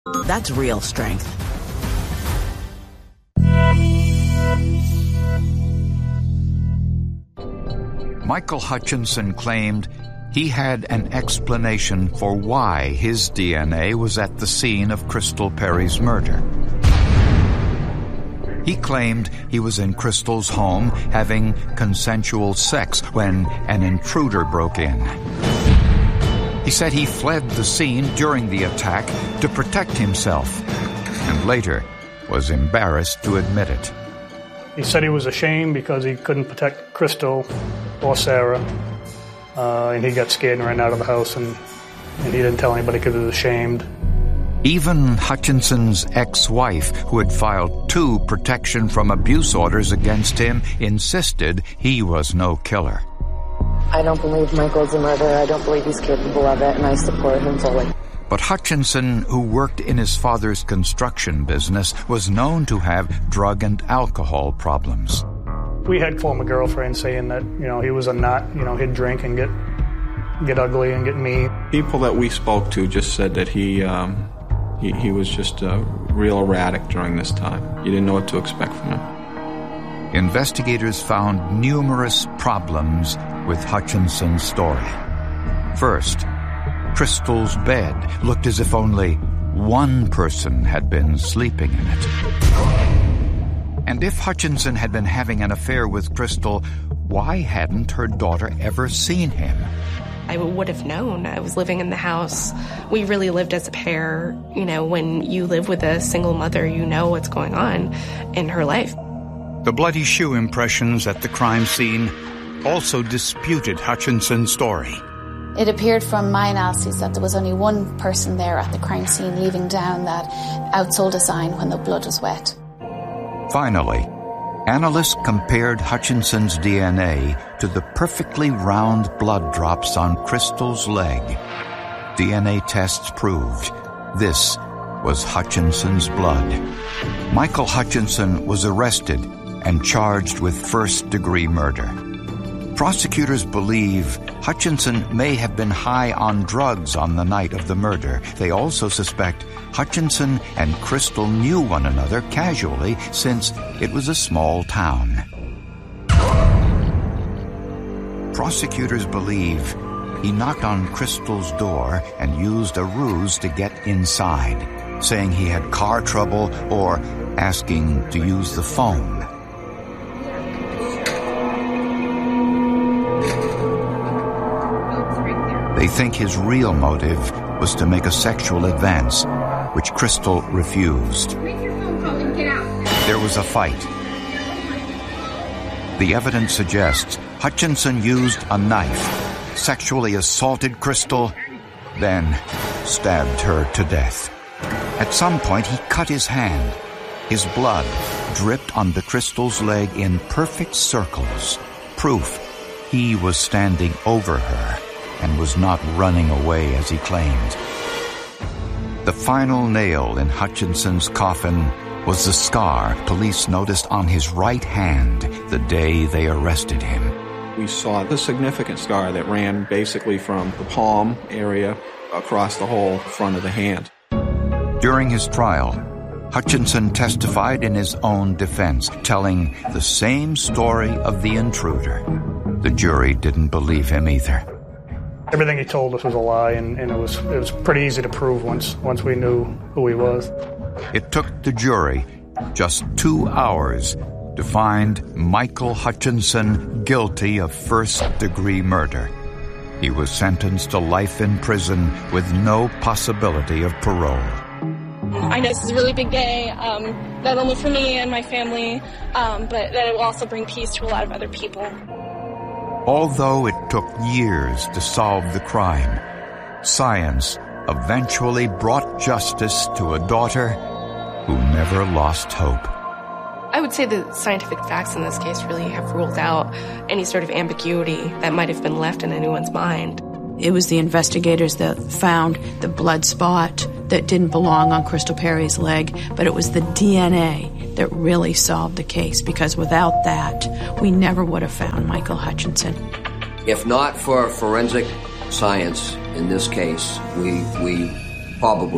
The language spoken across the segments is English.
That's real strength. Michael Hutchinson claimed he had an explanation for why his DNA was at the scene of Crystal Perry's murder. He claimed he was in Crystal's home having consensual sex when an intruder broke in. He said he fled the scene during the attack to protect himself, and later was embarrassed to admit it. He said he was ashamed because he couldn't protect Crystal or Sarah, and he got scared and ran out of the house, and he didn't tell anybody because he was ashamed. Even Hutchinson's ex-wife, who had filed 2 protection from abuse orders against him, insisted he was no killer. I don't believe Michael's a murderer. I don't believe he's capable of it, and I support him fully. But Hutchinson, who worked in his father's construction business, was known to have drug and alcohol problems. We had former girlfriends saying that, he was a nut, he'd drink and get ugly and get mean. People that we spoke to just said that he was just real erratic during this time. You didn't know what to expect from him. Investigators found numerous problems with Hutchinson's story. First, Crystal's bed looked as if only one person had been sleeping in it. And if Hutchinson had been having an affair with Crystal, why hadn't her daughter ever seen him? I would have known. I was living in the house. We really lived as a pair. When you live with a single mother, you know what's going on in her life. The bloody shoe impressions at the crime scene also disputed Hutchinson's story. It appeared from my analysis that there was only one person there at the crime scene leaving down that outsole design when the blood was wet. Finally, analysts compared Hutchinson's DNA to the perfectly round blood drops on Crystal's leg. DNA tests proved this was Hutchinson's blood. Michael Hutchinson was arrested and charged with first-degree murder. Prosecutors believe Hutchinson may have been high on drugs on the night of the murder. They also suspect Hutchinson and Crystal knew one another casually since it was a small town. Prosecutors believe he knocked on Crystal's door and used a ruse to get inside, saying he had car trouble or asking to use the phone. They think his real motive was to make a sexual advance, which Crystal refused. There was a fight. The evidence suggests Hutchinson used a knife, sexually assaulted Crystal, then stabbed her to death. At some point, he cut his hand. His blood dripped onto Crystal's leg in perfect circles, proof he was standing over her and was not running away as he claimed. The final nail in Hutchinson's coffin was the scar police noticed on his right hand the day they arrested him. We saw the significant scar that ran basically from the palm area across the whole front of the hand. During his trial, Hutchinson testified in his own defense, telling the same story of the intruder. The jury didn't believe him either. Everything he told us was a lie, and it was pretty easy to prove once we knew who he was. It took the jury just 2 hours to find Michael Hutchinson guilty of first-degree murder. He was sentenced to life in prison with no possibility of parole. I know this is a really big day, not only for me and my family, but that it will also bring peace to a lot of other people. Although it took years to solve the crime, science eventually brought justice to a daughter who never lost hope. I would say the scientific facts in this case really have ruled out any sort of ambiguity that might have been left in anyone's mind. It was the investigators that found the blood spot that didn't belong on Crystal Perry's leg, but it was the DNA that really solved the case, because without that, we never would have found Michael Hutchinson. If not for forensic science in this case, we probably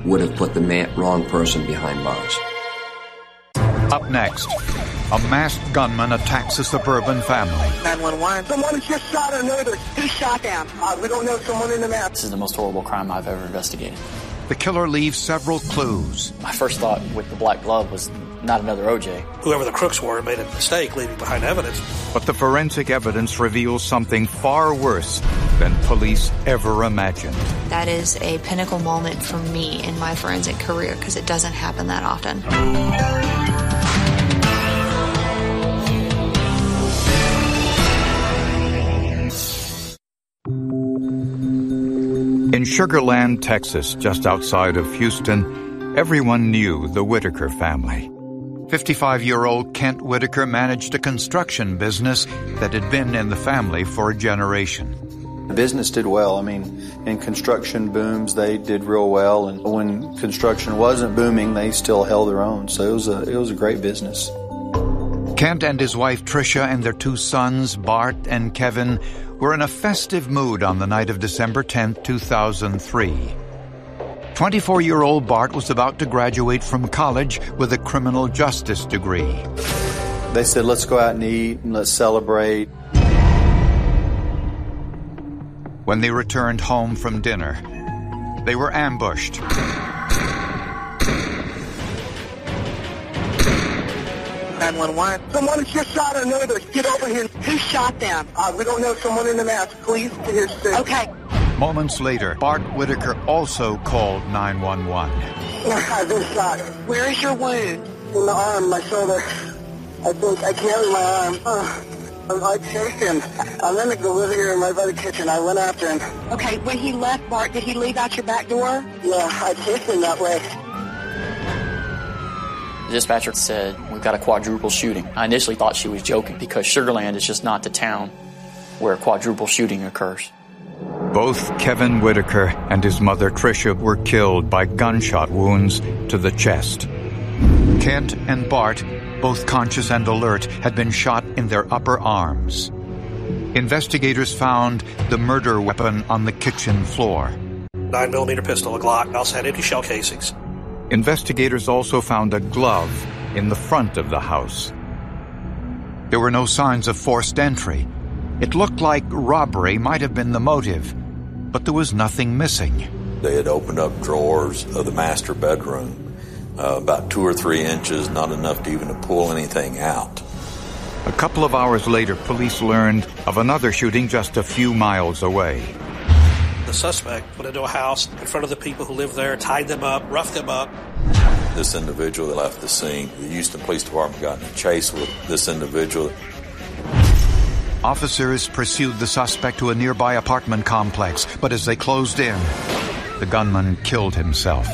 would have put the wrong person behind bars. Up next, a masked gunman attacks a suburban family. 911. Someone just shot our neighbors. Who shot them? We don't know. Someone in the mask. This is the most horrible crime I've ever investigated. The killer leaves several clues. My first thought with the black glove was not another OJ. Whoever the crooks were made a mistake leaving behind evidence. But the forensic evidence reveals something far worse than police ever imagined. That is a pinnacle moment for me in my forensic career because it doesn't happen that often. In Sugar Land, Texas, just outside of Houston, everyone knew the Whitaker family. 55-year-old Kent Whitaker managed a construction business that had been in the family for a generation. The business did well. I mean, in construction booms, they did real well. And when construction wasn't booming, they still held their own. So it was a great business. Kent and his wife Tricia and their two sons, Bart and Kevin, were in a festive mood on the night of December 10, 2003. 24-year-old Bart was about to graduate from college with a criminal justice degree. They said, let's go out and eat and let's celebrate. When they returned home from dinner, they were ambushed. 911. Someone just shot our neighbors. Get over here. Who shot them? We don't know. Someone in the mask. Please to his side. Okay. Moments later, Bart Whitaker also called 911. I've been shot. Where is your wound? In the arm, my shoulder. I think I carry my arm. I chased him. I'm in the living room right by the kitchen. I went after him. Okay, when he left, Bart, did he leave out your back door? Yeah, I chased him that way. The dispatcher said, we've got a quadruple shooting. I initially thought she was joking because Sugar Land is just not the town where a quadruple shooting occurs. Both Kevin Whitaker and his mother Tricia were killed by gunshot wounds to the chest. Kent and Bart, both conscious and alert, had been shot in their upper arms. Investigators found the murder weapon on the kitchen floor. 9mm pistol, a Glock, also had empty shell casings. Investigators also found a glove in the front of the house. There were no signs of forced entry. It looked like robbery might have been the motive, but there was nothing missing. They had opened up drawers of the master bedroom, about 2 or 3 inches, not enough to even to pull anything out. A couple of hours later, police learned of another shooting just a few miles away. The suspect went into a house in front of the people who lived there, tied them up, roughed them up. This individual that left the scene, the Houston Police Department got in a chase with this individual. Officers pursued the suspect to a nearby apartment complex, but as they closed in, the gunman killed himself.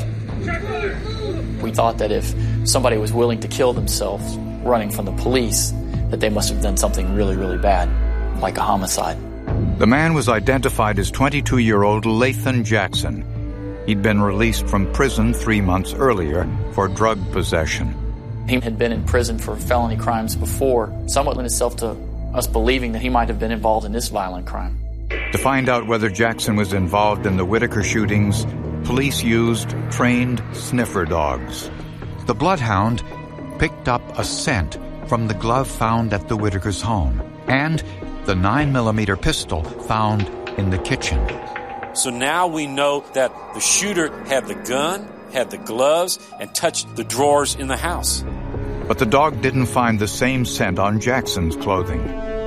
We thought that if somebody was willing to kill themselves running from the police, that they must have done something really, really bad, like a homicide. The man was identified as 22-year-old Lathan Jackson. He'd been released from prison 3 months earlier for drug possession. He had been in prison for felony crimes before, somewhat lent itself to us believing that he might have been involved in this violent crime. To find out whether Jackson was involved in the Whitaker shootings, police used trained sniffer dogs. The bloodhound picked up a scent from the glove found at the Whitakers' home and the 9mm pistol found in the kitchen. So now we know that the shooter had the gun, had the gloves, and touched the drawers in the house. But the dog didn't find the same scent on Jackson's clothing.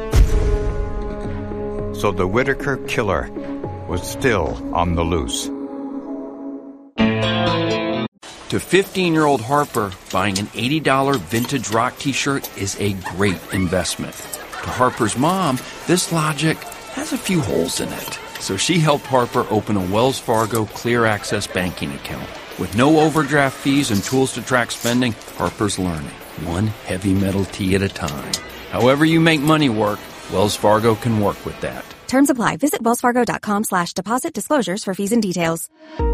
So the Whitaker killer was still on the loose. To 15-year-old Harper, buying an $80 vintage rock t-shirt is a great investment. To Harper's mom, this logic has a few holes in it. So she helped Harper open a Wells Fargo Clear Access banking account. With no overdraft fees and tools to track spending, Harper's learning, one heavy metal tee at a time. However you make money work, Wells Fargo can work with that. Terms apply. Visit wellsfargo.com/deposit disclosures for fees and details.